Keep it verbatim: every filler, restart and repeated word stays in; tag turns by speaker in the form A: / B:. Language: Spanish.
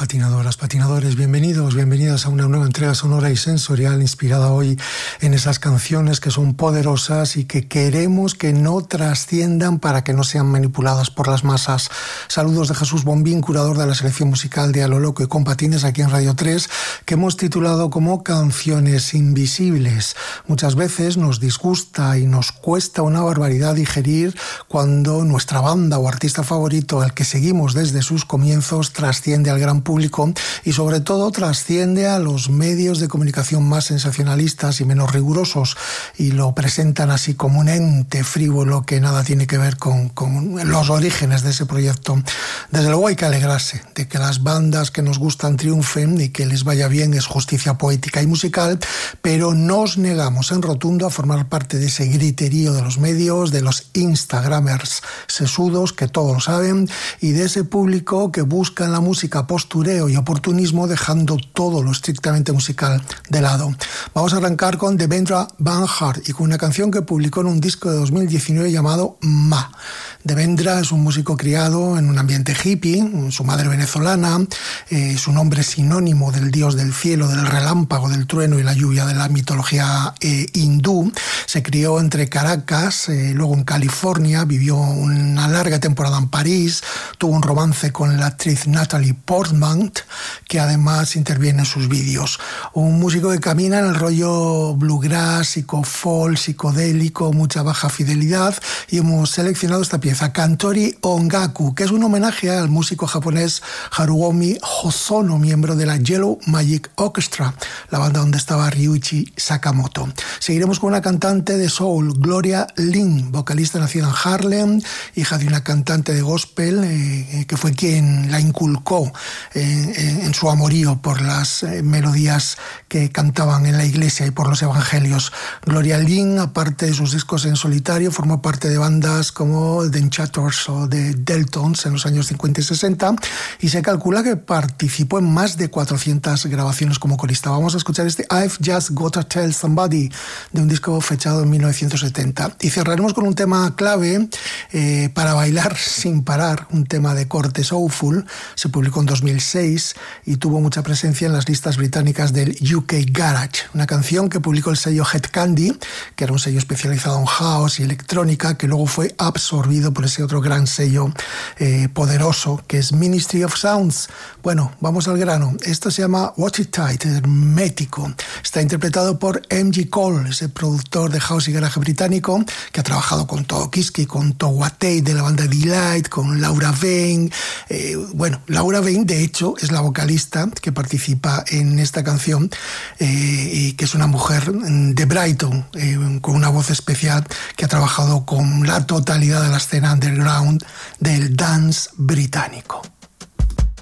A: patinadoras, patinadores, bienvenidos, bienvenidas a una nueva entrega sonora y sensorial inspirada hoy en esas canciones que son poderosas y que queremos que no trasciendan para que no sean manipuladas por las masas. Saludos de Jesús Bombín, curador de la selección musical de A lo Loco y con Patines aquí en Radio tres, que hemos titulado como Canciones Invisibles. Muchas veces nos disgusta y nos cuesta una barbaridad digerir cuando nuestra banda o artista favorito, al que seguimos desde sus comienzos, trasciende al gran público y sobre todo trasciende a los medios de comunicación más sensacionalistas y menos rigurosos y lo presentan así como un ente frívolo que nada tiene que ver con, con los orígenes de ese proyecto. Desde luego hay que alegrarse de que las bandas que nos gustan triunfen y que les vaya bien, es justicia poética y musical, pero nos negamos en rotundo a formar parte de ese griterío de los medios, de los instagramers sesudos que todo lo saben y de ese público que busca en la música postureo y oportunismo, dejando todo lo estrictamente musical de lado. Vamos a arrancar con Devendra Banhart y con una canción que publicó en un disco de dos mil diecinueve llamado Ma. Devendra es un músico criado en un ambiente hippie, su madre venezolana, eh, su nombre es sinónimo del dios del cielo, del relámpago, del trueno y la lluvia de la mitología eh, hindú. Se crió entre Caracas, eh, luego en California, vivió una larga temporada en París, tuvo un romance con la actriz Natalie Portman, que además interviene en sus vídeos. Un músico que camina en el rollo bluegrass, psicofolk, psicodélico, mucha baja fidelidad, y hemos seleccionado esta pieza, Kantori Ongaku, que es un homenaje al músico japonés Haruomi Hosono, miembro de la Yellow Magic Orchestra, la banda donde estaba Ryuichi Sakamoto. Seguiremos con una cantante de soul, Gloria Lynn, vocalista nacida en Harlem, hija de una cantante de gospel, eh, que fue quien la inculcó eh, en su amorío por las eh, melodías que cantaban en la iglesia y por los evangelios. Gloria Lynn, aparte de sus discos en solitario, formó parte de bandas como The Enchanters o The Deltones en los años cincuenta y sesenta y se calcula que participó en más de cuatrocientas grabaciones como corista. Vamos a escuchar este I've Just Gotta Tell Somebody de un disco fechado en mil novecientos setenta. Y cerraremos con un tema clave eh, para bailar sin parar, un tema de corte soulful. Se publicó en dos mil seis y tuvo mucha presencia en las listas británicas del U K Garage. Una canción que publicó el sello Head Candy, que era un sello especializado en house y electrónica, que luego fue absorbido por ese otro gran sello eh, poderoso que es Ministry of Sounds. Bueno, vamos al grano. Esto se llama Watch It Tight, hermético. Está interpretado por M G Cole, ese productor de house y garage británico que ha trabajado con Toho Kiski, con Towatei de la banda Delight, con Laura Vane. Eh, bueno, Laura Vane de hecho es la vocalista que participa en esta canción eh, y que es una mujer de Brighton eh, con una voz especial que ha trabajado con la totalidad de la escena underground del dance británico.